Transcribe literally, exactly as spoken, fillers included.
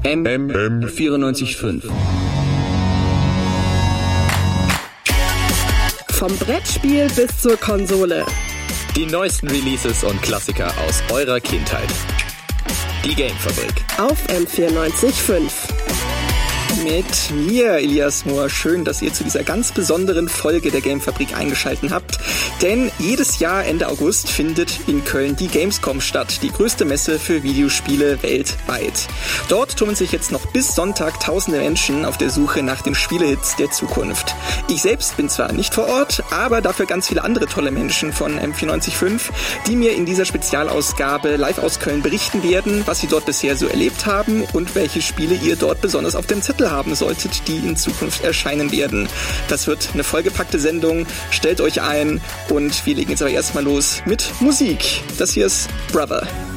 M vierundneunzig Komma fünf. Vom Brettspiel bis zur Konsole. Die neuesten Releases und Klassiker aus eurer Kindheit. Die Gamefabrik. Auf M vierundneunzig Komma fünf. Mit mir, Elias Mohr. Schön, dass ihr zu dieser ganz besonderen Folge der Gamefabrik eingeschaltet habt. Denn jedes Jahr Ende August findet in Köln die Gamescom statt, die größte Messe für Videospiele weltweit. Dort tummeln sich jetzt noch bis Sonntag tausende Menschen auf der Suche nach den Spielehits der Zukunft. Ich selbst bin zwar nicht vor Ort, aber dafür ganz viele andere tolle Menschen von M vierundneunzig Komma fünf, die mir in dieser Spezialausgabe live aus Köln berichten werden, was sie dort bisher so erlebt haben und welche Spiele ihr dort besonders auf dem Zettel haben solltet, die in Zukunft erscheinen werden. Das wird eine vollgepackte Sendung. Stellt euch ein und wir legen jetzt aber erstmal los mit Musik. Das hier ist Brother.